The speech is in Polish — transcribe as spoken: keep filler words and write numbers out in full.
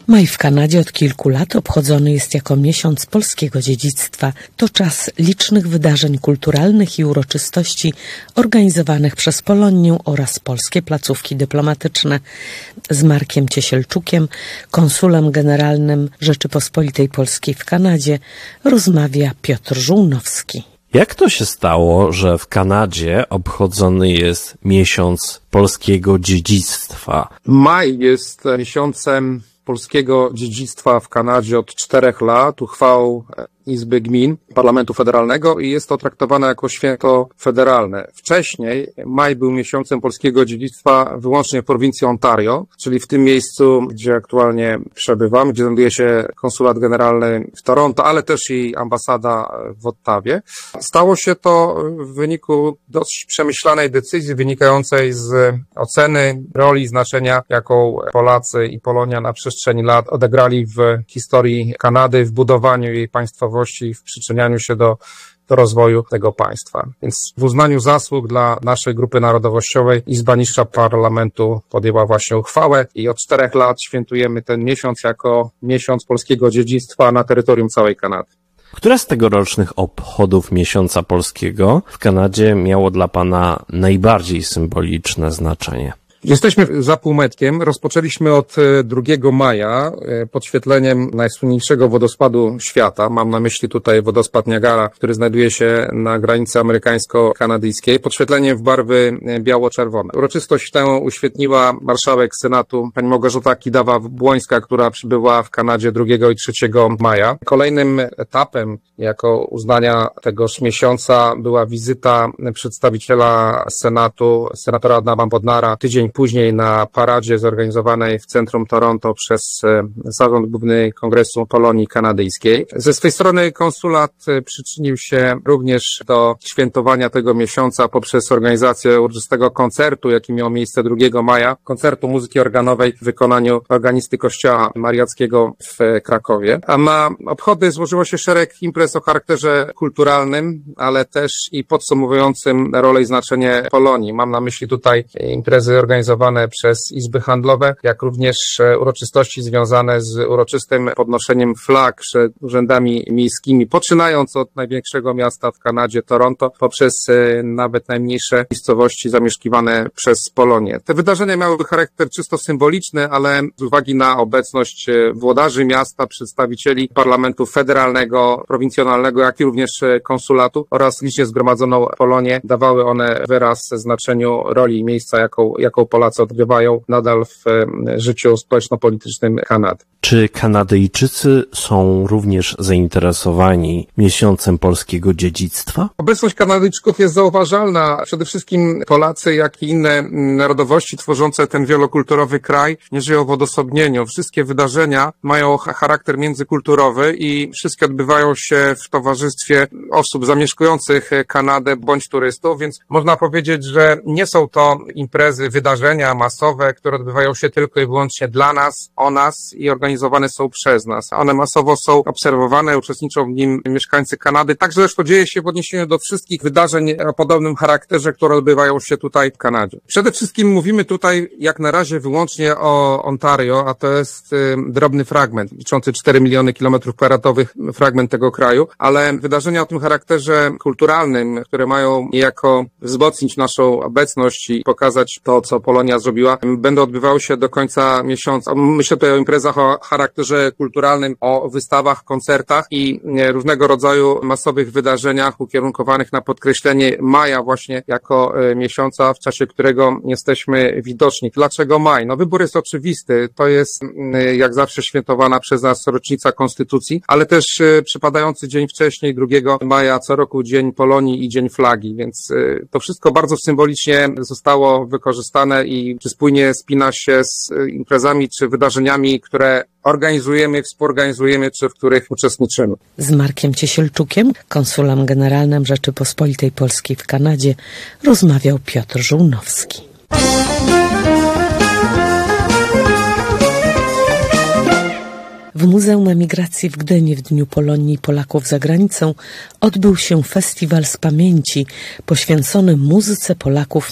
Maj w Kanadzie od kilku lat obchodzony jest jako miesiąc polskiego dziedzictwa. To czas licznych wydarzeń kulturalnych i uroczystości organizowanych przez Polonię oraz polskie placówki dyplomatyczne. Z Markiem Ciesielczukiem, konsulem generalnym Rzeczypospolitej Polskiej w Kanadzie, rozmawia Piotr Żółnowski. Jak to się stało, że w Kanadzie obchodzony jest miesiąc polskiego dziedzictwa? Maj jest miesiącem polskiego dziedzictwa w Kanadzie od czterech lat, uchwałą Izby Gmin Parlamentu Federalnego i jest to traktowane jako święto federalne. Wcześniej maj był miesiącem polskiego dziedzictwa wyłącznie w prowincji Ontario, czyli w tym miejscu, gdzie aktualnie przebywam, gdzie znajduje się konsulat generalny w Toronto, ale też i ambasada w Ottawie. Stało się to w wyniku dość przemyślanej decyzji wynikającej z oceny roli i znaczenia, jaką Polacy i Polonia na przestrzeni lat odegrali w historii Kanady, w budowaniu jej państwowości i w przyczynianiu się do, do rozwoju tego państwa. Więc w uznaniu zasług dla naszej grupy narodowościowej Izba Niższa Parlamentu podjęła właśnie uchwałę i od czterech lat świętujemy ten miesiąc jako miesiąc polskiego dziedzictwa na terytorium całej Kanady. Które z tegorocznych obchodów miesiąca polskiego w Kanadzie miało dla Pana najbardziej symboliczne znaczenie? Jesteśmy za półmetkiem. Rozpoczęliśmy od drugiego maja podświetleniem najsłynniejszego wodospadu świata. Mam na myśli tutaj wodospad Niagara, który znajduje się na granicy amerykańsko-kanadyjskiej. Podświetleniem w barwy biało-czerwone. Uroczystość tę uświetniła marszałek Senatu pani Małgorzata Kidawa-Błońska, która przybyła w Kanadzie drugiego i trzeciego maja. Kolejnym etapem jako uznania tegoż miesiąca była wizyta przedstawiciela Senatu, senatora Adama Bodnara, tydzień później na paradzie zorganizowanej w centrum Toronto przez Zarząd Główny Kongresu Polonii Kanadyjskiej. Ze swej strony konsulat przyczynił się również do świętowania tego miesiąca poprzez organizację uroczystego koncertu, jaki miał miejsce drugiego maja, koncertu muzyki organowej w wykonaniu organisty Kościoła Mariackiego w Krakowie. A na obchody złożyło się szereg imprez o charakterze kulturalnym, ale też i podsumowującym rolę i znaczenie Polonii. Mam na myśli tutaj imprezy organizowane przez izby handlowe, jak również uroczystości związane z uroczystym podnoszeniem flag przed urzędami miejskimi, poczynając od największego miasta w Kanadzie, Toronto, poprzez nawet najmniejsze miejscowości zamieszkiwane przez Polonię. Te wydarzenia miały charakter czysto symboliczny, ale z uwagi na obecność włodarzy miasta, przedstawicieli parlamentu federalnego, prowincjonalnego, jak i również konsulatu oraz licznie zgromadzoną Polonię, dawały one wyraz znaczeniu roli i miejsca, jaką, jaką Polacy odgrywają nadal w życiu społeczno-politycznym Kanady. Czy Kanadyjczycy są również zainteresowani miesiącem polskiego dziedzictwa? Obecność Kanadyjczyków jest zauważalna. Przede wszystkim Polacy, jak i inne narodowości tworzące ten wielokulturowy kraj nie żyją w odosobnieniu. Wszystkie wydarzenia mają charakter międzykulturowy i wszystkie odbywają się w towarzystwie osób zamieszkujących Kanadę bądź turystów, więc można powiedzieć, że nie są to imprezy, wydarzenia masowe, które odbywają się tylko i wyłącznie dla nas, o nas i organizowane są przez nas. One masowo są obserwowane, uczestniczą w nim mieszkańcy Kanady. Także zresztą dzieje się w odniesieniu do wszystkich wydarzeń o podobnym charakterze, które odbywają się tutaj w Kanadzie. Przede wszystkim mówimy tutaj jak na razie wyłącznie o Ontario, a to jest y, drobny fragment, liczący cztery miliony kilometrów kwadratowych fragment tego kraju, ale wydarzenia o tym charakterze kulturalnym, które mają niejako wzmocnić naszą obecność i pokazać to, co Polonia zrobiła, będą odbywały się do końca miesiąca. Myślę tutaj o imprezach o charakterze kulturalnym, o wystawach, koncertach i różnego rodzaju masowych wydarzeniach ukierunkowanych na podkreślenie maja właśnie jako miesiąca, w czasie którego jesteśmy widoczni. Dlaczego maj? No wybór jest oczywisty. To jest jak zawsze świętowana przez nas rocznica Konstytucji, ale też przypadający dzień wcześniej, drugiego maja, co roku Dzień Polonii i Dzień Flagi, więc to wszystko bardzo symbolicznie zostało wykorzystane i czy spójnie spina się z imprezami czy wydarzeniami, które organizujemy, współorganizujemy, czy w których uczestniczymy. Z Markiem Ciesielczukiem, konsulem generalnym Rzeczypospolitej Polskiej w Kanadzie, rozmawiał Piotr Żółnowski. W Muzeum Emigracji w Gdyni w Dniu Polonii i Polaków za granicą odbył się festiwal z pamięci poświęcony muzyce Polaków